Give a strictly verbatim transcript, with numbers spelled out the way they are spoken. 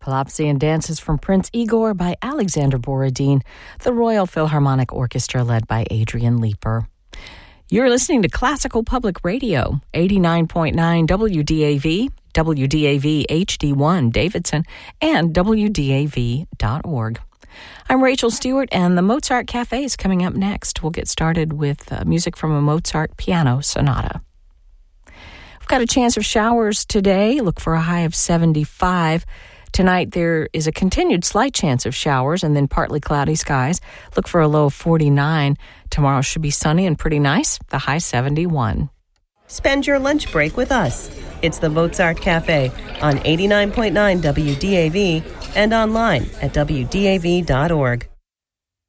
Palopsian Dances from Prince Igor by Alexander Borodin, the Royal Philharmonic Orchestra led by Adrian Leeper. You're listening to Classical Public Radio, eighty-nine point nine W D A V, W D A V H D one Davidson, and W D A V dot org. I'm Rachel Stewart, and the Mozart Cafe is coming up next. We'll get started with uh, music from a Mozart piano sonata. We've got a chance of showers today. Look for a high of seventy-five. Tonight, there is a continued slight chance of showers and then partly cloudy skies. Look for a low of forty-nine. Tomorrow should be sunny and pretty nice, the high seventy-one. Spend your lunch break with us. It's the Mozart Cafe on eighty-nine point nine W D A V and online at W D A V dot org.